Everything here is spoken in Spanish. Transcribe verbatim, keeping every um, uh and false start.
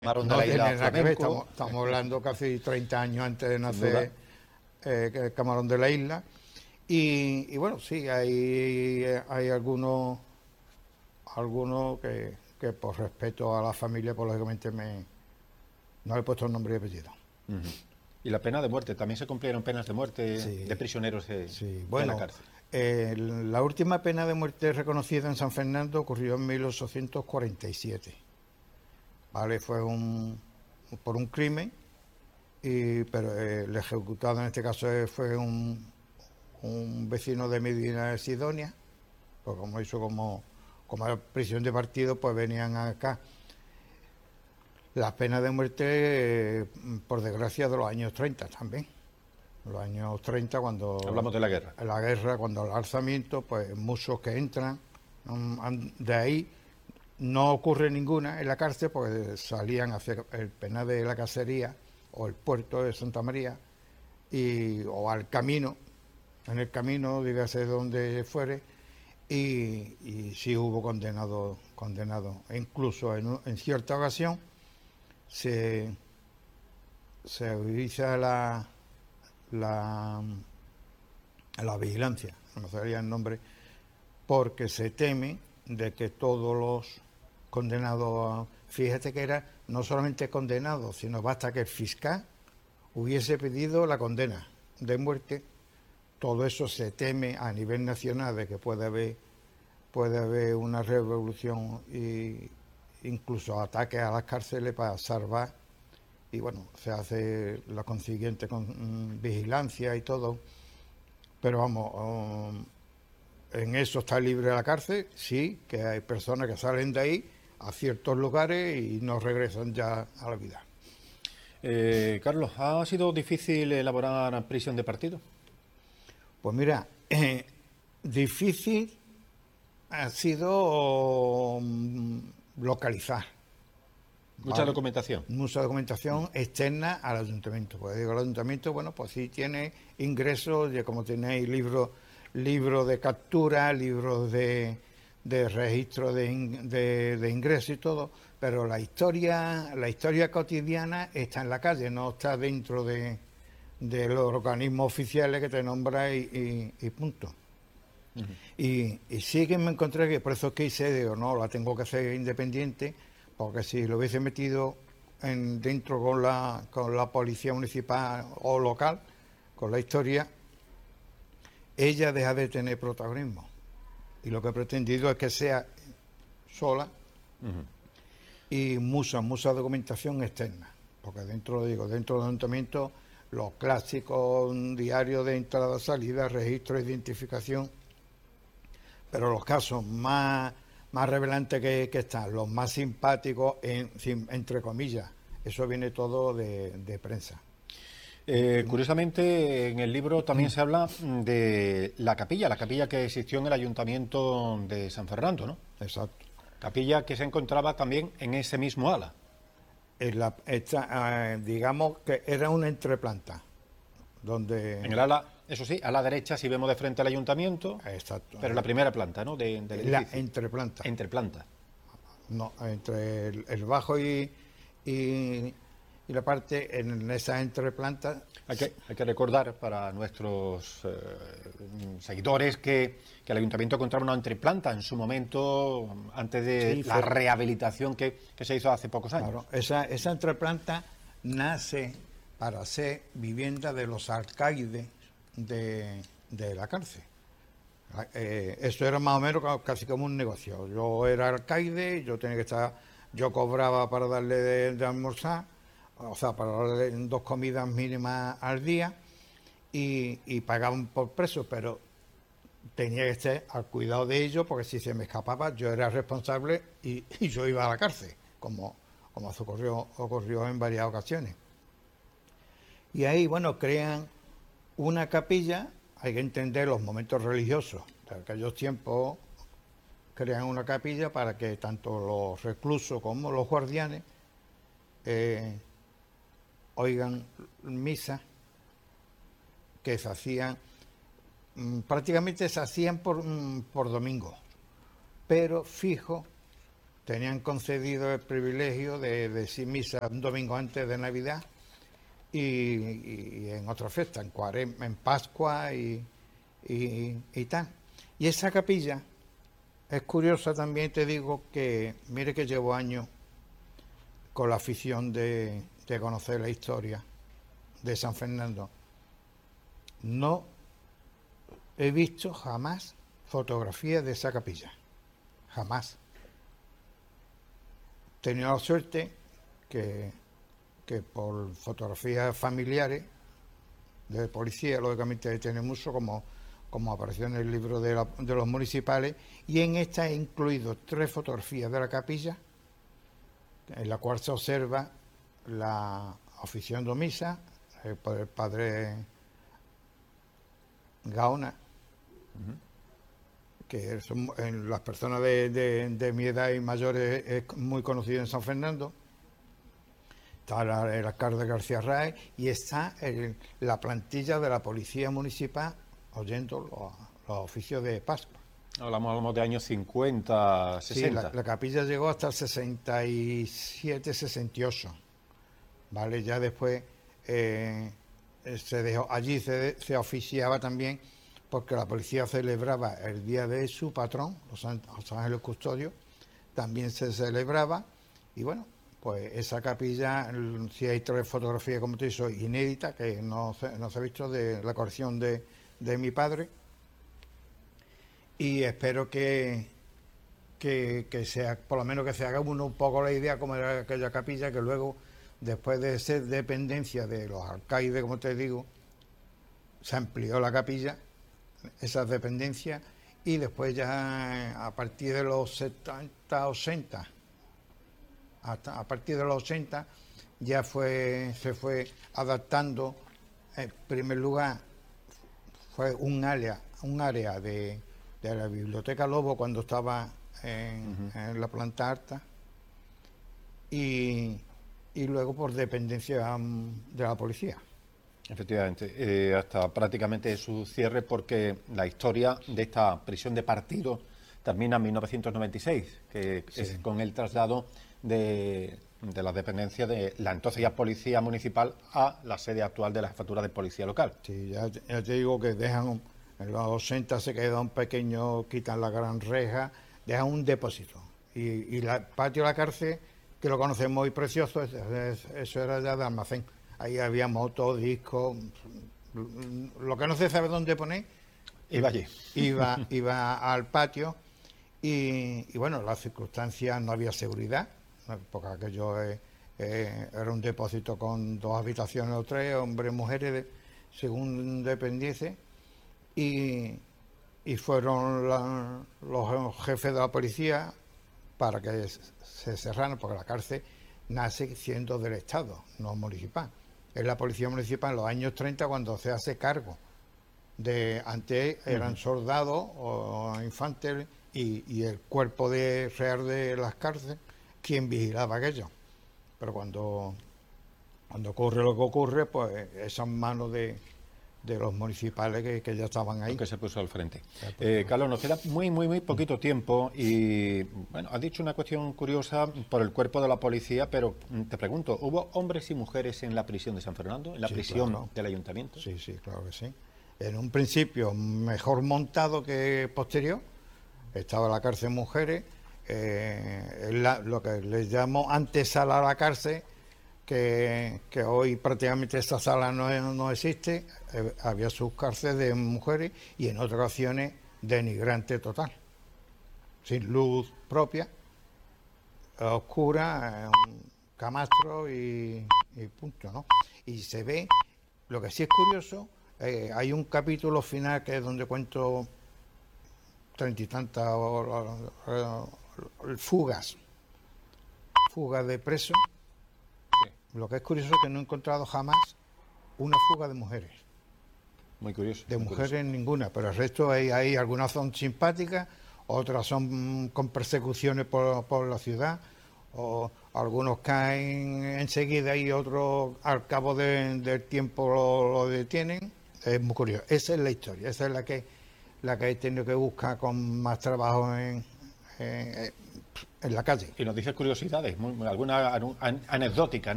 Camarón de No la isla tiene nada que ver, flamenco. estamos, estamos hablando casi treinta años antes de nacer eh, el Camarón de la isla. Y, y bueno, sí, hay, hay algunos, algunos que, que por respeto a la familia, pues lógicamente me, no le he puesto el nombre y apellido. Uh-huh. Y la pena de muerte, también se cumplieron penas de muerte Sí, de prisioneros de, sí. de Bueno, la cárcel. Eh, la última pena de muerte reconocida en San Fernando ocurrió en mil ochocientos cuarenta y siete. Vale, fue un por un crimen, y, pero eh, el ejecutado en este caso fue un, un vecino de Medina de Sidonia, pues como hizo como, como era prisión de partido, pues venían acá. Las penas de muerte, eh, por desgracia, de los años treinta también. Los años treinta, cuando hablamos de la guerra. La guerra, cuando el alzamiento, pues muchos que entran, de ahí no ocurre ninguna en la cárcel porque salían hacia el penal de la cacería o el puerto de Santa María y, o al camino, en el camino, dígase donde fuere, y, y sí hubo condenados, condenados. E incluso en, en cierta ocasión se, se utiliza la, la, la vigilancia, no sabría el nombre, porque se teme de que todos los condenados, fíjate que era no solamente condenados, sino basta que el fiscal hubiese pedido la condena de muerte. Todo eso se teme a nivel nacional de que puede haber puede haber una revolución e incluso ataques a las cárceles para salvar, y bueno, se hace la consiguiente con, um, vigilancia y todo, pero vamos, um, en eso está libre la cárcel, sí, que hay personas que salen de ahí a ciertos lugares y no regresan ya a la vida. Eh, Carlos, ¿ha sido difícil elaborar prisión de partido? Pues mira, eh, difícil ha sido um, localizar. Mucha ¿vale? documentación. Mucha documentación externa al ayuntamiento. Pues digo, el ayuntamiento, bueno, pues sí tiene ingresos, ya como tenéis libros libros de captura, libros de, de registro de, de, de ingresos y todo, pero la historia, la historia cotidiana está en la calle, no está dentro de, de los organismos oficiales que te nombra y, y, y punto. Uh-huh. Y, y sí que me encontré que por eso es que hice, digo, no, la tengo que hacer independiente, porque si lo hubiese metido en, dentro con la, con la policía municipal o local, con la historia, ella deja de tener protagonismo. Y lo que he pretendido es que sea sola uh-huh. y mucha, mucha documentación externa. Porque dentro, digo, dentro del ayuntamiento, los clásicos, un diario de entrada, salida, registro, identificación, pero los casos más, más revelantes que, que están, los más simpáticos, en, entre comillas, eso viene todo de, de prensa. Eh, curiosamente, en el libro también se habla de la capilla, la capilla que existió en el ayuntamiento de San Fernando, ¿no? Exacto. Capilla que se encontraba también en ese mismo ala. En la, esta, eh, digamos que era una entreplanta, donde... En el ala, eso sí, a la derecha si vemos de frente al ayuntamiento, exacto, pero la primera planta, ¿no? De, del la entreplanta. Entreplanta. No, entre el, el bajo y... y y la parte en esa entreplanta. Hay que, hay que recordar para nuestros eh, seguidores que, que el ayuntamiento encontraba una entreplanta en su momento antes de sí, la fue... rehabilitación que, que se hizo hace pocos años. Claro, esa, esa entreplanta nace para ser vivienda de los alcaides de, de la cárcel. Eh, eso era más o menos casi como un negocio. Yo era alcaide, yo tenía que estar, yo cobraba para darle de, de almorzar, o sea, para darle dos comidas mínimas al día y, y pagaban por preso, pero tenía que estar al cuidado de ellos porque si se me escapaba yo era responsable y, y yo iba a la cárcel, como, como ocurrió, ocurrió en varias ocasiones. Y ahí, bueno, crean una capilla, hay que entender los momentos religiosos de aquellos tiempos, crean una capilla para que tanto los reclusos como los guardianes eh, oigan misa que se hacían, prácticamente se hacían por, por domingo, pero fijo, tenían concedido el privilegio de decir misa un domingo antes de Navidad y, y, y en otras fiestas, en Cuaresma, en Pascua y, y, y tal. Y esa capilla es curiosa también, te digo, que mire que llevo años con la afición de, de conocer la historia de San Fernando. No he visto jamás fotografías de esa capilla, jamás. He tenido la suerte que, que por fotografías familiares de policía, lógicamente tiene mucho, como, como apareció en el libro de, la, de los municipales, y en esta he incluido tres fotografías de la capilla, en la cual se observa la oficiando misa eh, por el padre Gaona, uh-huh. que son, en las personas de, de, de mi edad y mayores es muy conocido en San Fernando. Está el, el alcalde García Raez y está el, la plantilla de la policía municipal oyendo los, los oficios de Pascua. Hablamos, hablamos de años cincuenta, sesenta. Sí, la, la capilla llegó hasta el sesenta y siete, sesenta y ocho. ¿Vale? Ya después eh, se dejó, allí se, se oficiaba también porque la policía celebraba el día de su patrón, los, los Ángeles Custodios, también se celebraba, y bueno, pues esa capilla, si hay tres fotografías, como te digo, inéditas, que no se, no se ha visto, de la colección de, de mi padre, y espero que, que, que sea, por lo menos que se haga uno un poco la idea como era aquella capilla, que luego, después de ser dependencia de los alcaides, como te digo, se amplió la capilla, esas dependencias, y después ya a partir de los setenta, ochenta, hasta a partir de los ochenta ya fue se fue adaptando. En primer lugar fue un área un área de, de la Biblioteca Lobo cuando estaba en, uh-huh. en la planta alta, y, y luego por dependencia um, de la policía. Efectivamente, eh, hasta prácticamente su cierre, porque la historia de esta prisión de partido termina en mil novecientos noventa y seis, que sí. es con el traslado de, de la dependencia de la entonces ya Policía Municipal a la sede actual de la Jefatura de Policía Local. Sí, ya, ya te digo que dejan, un, en los ochenta se queda un pequeño, quitan la gran reja, dejan un depósito. Y, y el patio de la cárcel, que lo conocemos muy precioso, es, es, eso era ya de almacén. Ahí había motos, discos, lo que no se sabe dónde poner. Iba allí. Iba, iba al patio y, y bueno, las circunstancias, no había seguridad, porque aquello eh, eh, era un depósito con dos habitaciones o tres, hombres y mujeres, según dependiese, y, y fueron la, los jefes de la policía para que se cerraran, porque la cárcel nace siendo del Estado, no municipal. Es la policía municipal en los años treinta cuando se hace cargo de, antes eran uh-huh. soldados o infantes y, y el cuerpo de real de las cárceles quien vigilaba aquello. Pero cuando cuando ocurre lo que ocurre, pues esas manos de, de los municipales que, que ya estaban ahí. Lo que se puso al frente. Eh, Carlos, nos queda muy, muy, muy poquito tiempo y, bueno, has dicho una cuestión curiosa por el cuerpo de la policía, pero te pregunto, ¿hubo hombres y mujeres en la prisión de San Fernando, en la sí, prisión claro. del ayuntamiento? Sí, sí, claro que sí. En un principio mejor montado que posterior, estaba la cárcel mujeres, eh, la, lo que les llamo antesala a la cárcel, Que, que hoy prácticamente esta sala no, no existe, eh, había sus cárceles de mujeres y en otras ocasiones denigrante total, sin luz propia, oscura, eh, un camastro y, y punto, ¿no? Y se ve, lo que sí es curioso, eh, hay un capítulo final que es donde cuento treinta y tantas fugas, fugas de presos. Lo que es curioso es que no he encontrado jamás una fuga de mujeres. Muy curioso. De muy mujeres curioso. Ninguna, pero el resto hay, hay algunas son simpáticas, otras son con persecuciones por, por la ciudad, o algunos caen enseguida y otros al cabo de, del tiempo lo, lo detienen. Es muy curioso. Esa es la historia, esa es la que la que he tenido que buscar con más trabajo en, en, en la calle. Y nos dices curiosidades, muy- alguna anu- an- anecdótica, ¿no?